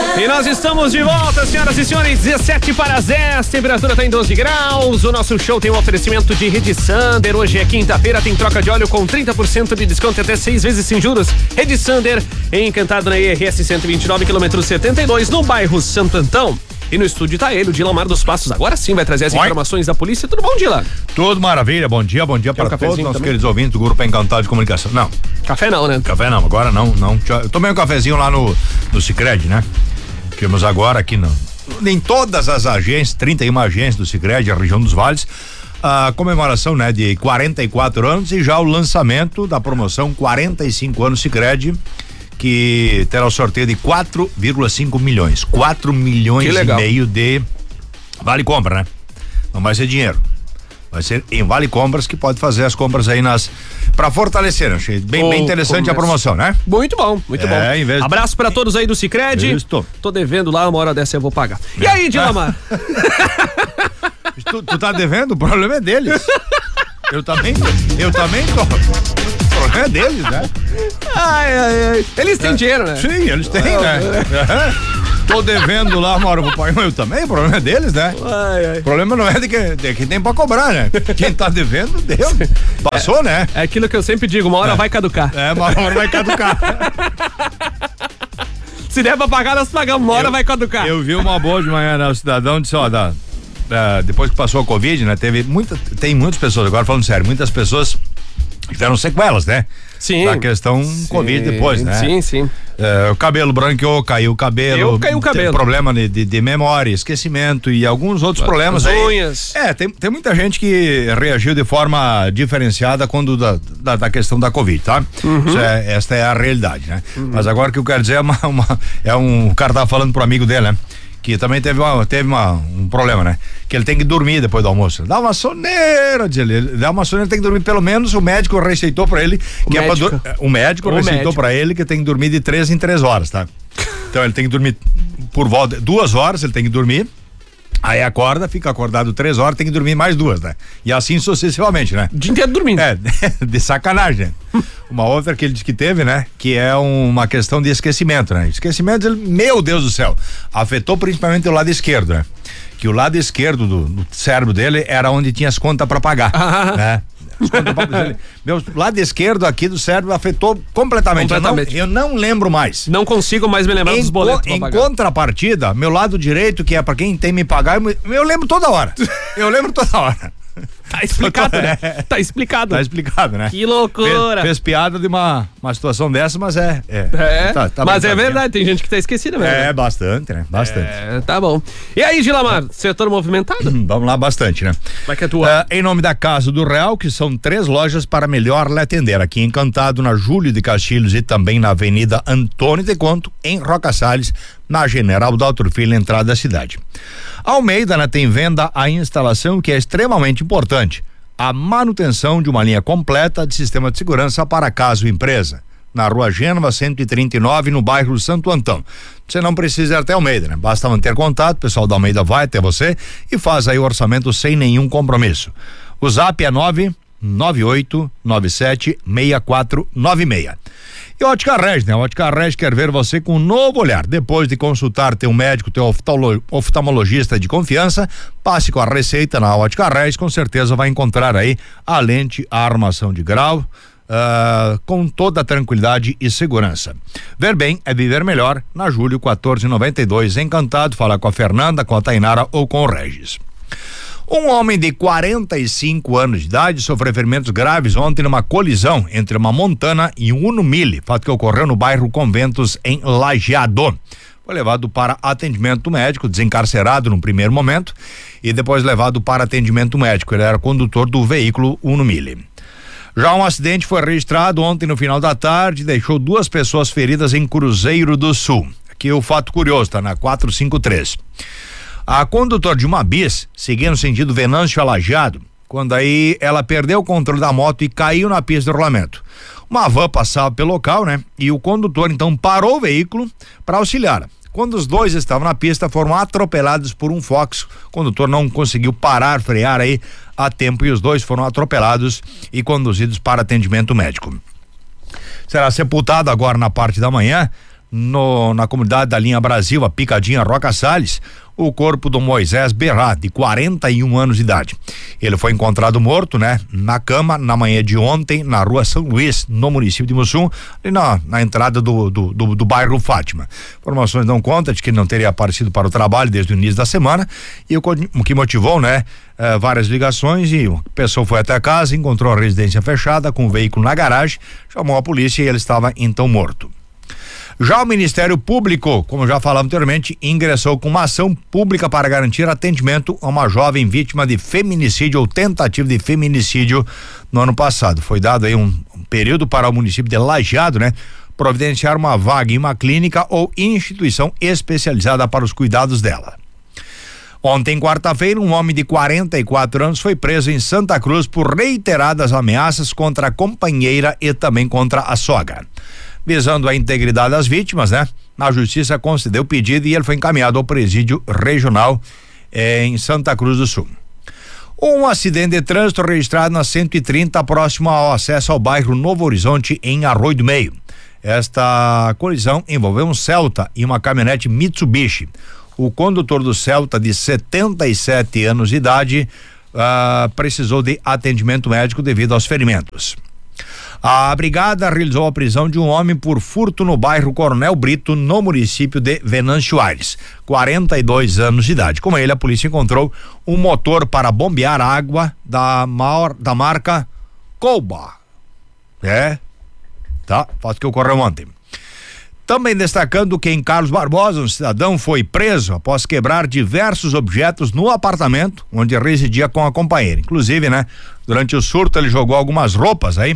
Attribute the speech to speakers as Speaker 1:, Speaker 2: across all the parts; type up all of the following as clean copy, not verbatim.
Speaker 1: E nós estamos de volta, senhoras e senhores, 17 para as 10, temperatura está em 12 graus. O nosso show tem um oferecimento de Rede Sander. Hoje é quinta-feira, tem troca de óleo com 30% de desconto até 6 vezes sem juros. Rede Sander, encantado na IRS 129, quilômetro 72, no bairro Santo Antão. E no estúdio tá ele, o Dilamar dos Passos. Agora sim vai trazer as informações da polícia. Tudo bom, Dila?
Speaker 2: Tudo maravilha, bom dia para todos nossos queridos ouvintes do Grupo Encantado de Comunicação. Não.
Speaker 1: Café não, né?
Speaker 2: Café não, agora não. Eu tomei um cafezinho lá no Sicredi, né? Tivemos agora aqui em todas as agências, 31 agências do Sicredi, a região dos Vales, a comemoração, né, de 44 anos e já o lançamento da promoção 45 anos Sicredi, que terá o sorteio de 4,5 milhões. 4 milhões e meio de vale compra, né? Não vai ser dinheiro. Vai ser em vale compras, que pode fazer as compras aí pra fortalecer. Achei bem interessante a promoção, né?
Speaker 1: Muito bom, muito bom. Abraço pra todos aí do Sicredi. Tô devendo lá, uma hora dessa eu vou pagar. E aí, Dilamar?
Speaker 2: Tu tá devendo? O problema é deles. Eu também tô. O problema é deles, né?
Speaker 1: Ai. Eles têm dinheiro, né?
Speaker 2: Sim, eles têm, né? Tô devendo lá, uma hora eu vou pagar. Eu também, o problema é deles, né? O problema não é de quem tem pra cobrar, né? Quem tá devendo, deu. Passou, né?
Speaker 1: É aquilo que eu sempre digo, uma hora vai caducar.
Speaker 2: Uma hora vai caducar.
Speaker 1: Se der pra pagar, nós pagamos, uma hora vai caducar.
Speaker 2: Eu vi uma boa de manhã, né? O cidadão disse, depois que passou a Covid, né? Tem muitas pessoas, agora falando sério, muitas pessoas tiveram sequelas, né?
Speaker 1: Sim.
Speaker 2: Da questão Covid depois, né?
Speaker 1: Sim.
Speaker 2: O cabelo branqueou, caiu o cabelo.
Speaker 1: Caiu o cabelo.
Speaker 2: Problema de memória, esquecimento e alguns outros problemas aí.
Speaker 1: Unhas.
Speaker 2: Tem muita gente que reagiu de forma diferenciada quando da questão da Covid, tá? Uhum. Esta é a realidade, né? Uhum. Mas agora o que eu quero dizer o cara tava falando pro amigo dele, né? Que também teve um problema, né? Que ele tem que dormir depois do almoço. Dá uma soneira, diz ele. Dá uma soneira, tem que dormir pelo menos. O médico receitou pra ele. O médico receitou pra ele que tem que dormir de 3 em 3 horas, tá? Então ele tem que dormir por volta de 2 horas, ele tem que dormir. Aí acorda, fica acordado 3 horas, tem que dormir mais 2, né? E assim sucessivamente, né?
Speaker 1: O dia inteiro dormindo.
Speaker 2: De sacanagem. Uma outra que ele disse que teve, né? Que é uma questão de esquecimento, né? Esquecimento, meu Deus do céu, afetou principalmente o lado esquerdo, né? Que o lado esquerdo do cérebro dele era onde tinha as contas pra pagar, né? Meu lado esquerdo aqui do cérebro afetou completamente. Eu não lembro mais.
Speaker 1: Não consigo mais me lembrar dos boletos.
Speaker 2: Em contrapartida, meu lado direito, que é pra quem tem me pagar, eu lembro toda hora.
Speaker 1: Tá explicado, né? Tá explicado.
Speaker 2: Tá explicado, né?
Speaker 1: Que loucura.
Speaker 2: Fez piada de uma situação dessa, mas
Speaker 1: mas é verdade, tem gente que tá esquecida mesmo.
Speaker 2: Bastante, né? Bastante.
Speaker 1: Tá bom. E aí, Dilamar, setor movimentado?
Speaker 2: Vamos lá, bastante, né?
Speaker 1: Vai que é tua.
Speaker 2: Em nome da Casa do Real, que são 3 lojas para melhor lhe atender. Aqui em Encantado, na Júlio de Castilhos e também na Avenida Antônio de Conto, em Roca Salles, na General Daltro Filho, entrada da cidade. Almeida, né, tem venda a instalação que é extremamente importante, a manutenção de uma linha completa de sistema de segurança para casa ou empresa, na Rua Gênova 139, no bairro Santo Antão. Você não precisa ir até Almeida, né? Basta manter contato, o pessoal da Almeida vai até você e faz aí o orçamento sem nenhum compromisso. O zap é 998976496. E Ótica Regi, né? Ótica Regi quer ver você com um novo olhar. Depois de consultar teu médico, teu oftalmologista de confiança, passe com a receita na Ótica Regi, com certeza vai encontrar aí a lente, a armação de grau, com toda a tranquilidade e segurança. Ver bem é viver melhor, na Júlio 1492, Encantado. Fala com a Fernanda, com a Tainara ou com o Regis. Um homem de 45 anos de idade sofreu ferimentos graves ontem numa colisão entre uma Montana e um Uno Mille, fato que ocorreu no bairro Conventos, em Lajeado. Foi levado para atendimento médico, desencarcerado no primeiro momento e depois levado para atendimento médico. Ele era condutor do veículo Uno Mille. Já um acidente foi registrado ontem no final da tarde e deixou 2 pessoas feridas em Cruzeiro do Sul. Aqui o fato curioso, tá na 453. A condutora de uma bis seguia no sentido Venâncio a Lajeado, quando aí ela perdeu o controle da moto e caiu na pista de rolamento. Uma van passava pelo local, né? E o condutor então parou o veículo para auxiliar. Quando os dois estavam na pista, foram atropelados por um Fox. O condutor não conseguiu parar, frear aí a tempo e os dois foram atropelados e conduzidos para atendimento médico. Será sepultado agora na parte da manhã na comunidade da linha Brasil, a Picadinha Roca Salles, o corpo do Moisés Berrá, de 41 anos de idade. Ele foi encontrado morto, né? Na cama, na manhã de ontem, na rua São Luís, no município de Mussum, ali na entrada do bairro Fátima. Informações dão conta de que ele não teria aparecido para o trabalho desde o início da semana, e o que motivou, né? Várias ligações, e a pessoa foi até a casa, encontrou a residência fechada, com o veículo na garagem, chamou a polícia e ele estava então morto. Já o Ministério Público, como já falamos anteriormente, ingressou com uma ação pública para garantir atendimento a uma jovem vítima de feminicídio ou tentativa de feminicídio no ano passado. Foi dado aí um período para o município de Lajeado, né? Providenciar uma vaga em uma clínica ou instituição especializada para os cuidados dela. Ontem, quarta-feira, um homem de 44 anos foi preso em Santa Cruz por reiteradas ameaças contra a companheira e também contra a sogra. Visando a integridade das vítimas, né? A justiça concedeu o pedido e ele foi encaminhado ao presídio regional em Santa Cruz do Sul. Um acidente de trânsito registrado na 130, próximo ao acesso ao bairro Novo Horizonte, em Arroio do Meio. Esta colisão envolveu um Celta e uma caminhonete Mitsubishi. O condutor do Celta, de 77 anos de idade, precisou de atendimento médico devido aos ferimentos. A brigada realizou a prisão de um homem por furto no bairro Coronel Brito, no município de Venâncio Aires, 42 anos de idade. Com ele, a polícia encontrou um motor para bombear água da marca Colba. Fato que ocorreu ontem. Também destacando que em Carlos Barbosa, um cidadão foi preso após quebrar diversos objetos no apartamento onde residia com a companheira. Inclusive, né, durante o surto ele jogou algumas roupas aí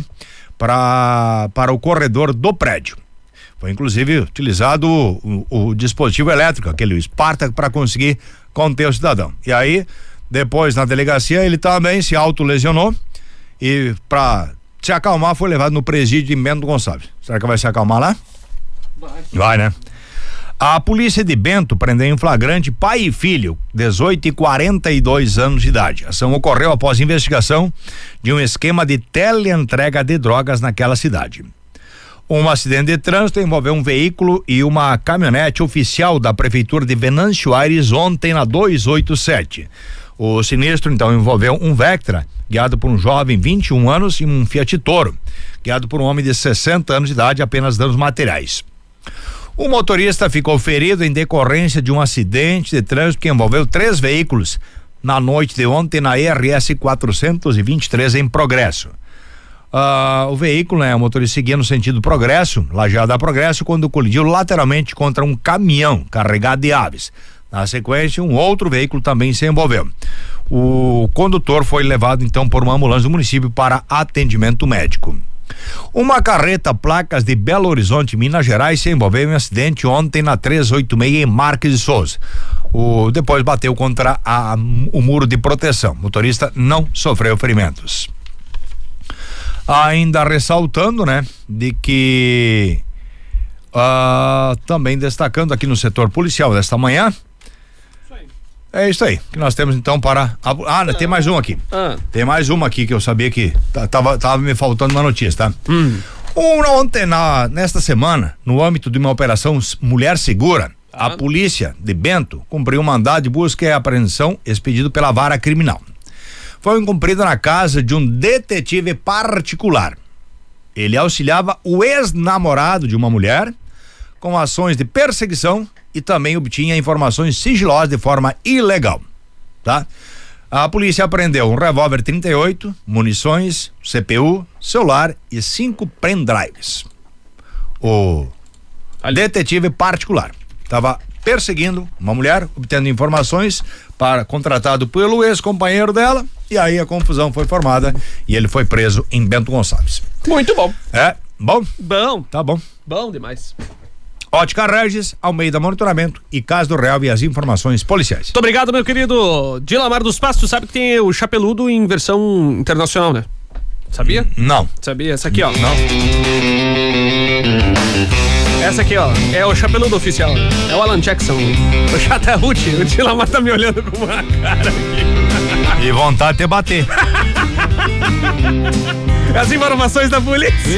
Speaker 2: para o corredor do prédio. Foi inclusive utilizado o dispositivo elétrico, aquele Spartak, para conseguir conter o cidadão. E aí, depois na delegacia, ele também se autolesionou e, para se acalmar, foi levado no presídio de Bento Gonçalves. Será que vai se acalmar lá? Vai, né? A polícia de Bento prendeu em flagrante pai e filho, 18 e 42 anos de idade. A ação ocorreu após investigação de um esquema de teleentrega de drogas naquela cidade. Um acidente de trânsito envolveu um veículo e uma caminhonete oficial da prefeitura de Venâncio Aires ontem na 287. O sinistro então envolveu um Vectra, guiado por um jovem 21 anos, e um Fiat Toro, guiado por um homem de 60 anos de idade, apenas danos materiais. O motorista ficou ferido em decorrência de um acidente de trânsito que envolveu 3 veículos na noite de ontem na RS 423 em Progresso. O veículo, né, o motorista seguia no sentido Progresso, Lajeado a Progresso, quando colidiu lateralmente contra um caminhão carregado de aves. Na sequência, um outro veículo também se envolveu. O condutor foi levado então por uma ambulância do município para atendimento médico. Uma carreta placas de Belo Horizonte, Minas Gerais, se envolveu em um acidente ontem na 386 em Marques de Souza. Depois bateu contra o muro de proteção. O motorista não sofreu ferimentos. Ainda ressaltando, né, de que também destacando aqui no setor policial desta manhã. É isso aí que nós temos então para. Tem mais um aqui. Tem mais uma aqui que eu sabia que tava me faltando uma notícia, tá? Ontem, nesta semana, no âmbito de uma operação Mulher Segura, a polícia de Bento cumpriu um mandado de busca e apreensão expedido pela vara criminal. Foi cumprido na casa de um detetive particular. Ele auxiliava o ex-namorado de uma mulher com ações de perseguição e também obtinha informações sigilosas de forma ilegal, tá? A polícia apreendeu um revólver 38, munições, CPU, celular e 5 pendrives. O detetive particular estava perseguindo uma mulher, obtendo informações contratado pelo ex-companheiro dela, e aí a confusão foi formada e ele foi preso em Bento Gonçalves.
Speaker 1: Muito bom.
Speaker 2: Bom?
Speaker 1: Bom.
Speaker 2: Tá bom.
Speaker 1: Bom demais.
Speaker 2: Ótica Regis, Almeida Monitoramento e Casa do Real e as informações policiais.
Speaker 1: Muito obrigado, meu querido Dilamar dos Pastos. Sabe que tem o Chapeludo em versão internacional, né? Sabia?
Speaker 2: Não.
Speaker 1: Sabia? Essa aqui, ó.
Speaker 2: Não.
Speaker 1: Essa aqui, ó, é o Chapeludo oficial. É o Alan Jackson. O Chataúti. O Dilamar tá me olhando com uma cara aqui.
Speaker 2: E vontade de bater.
Speaker 1: As informações da polícia.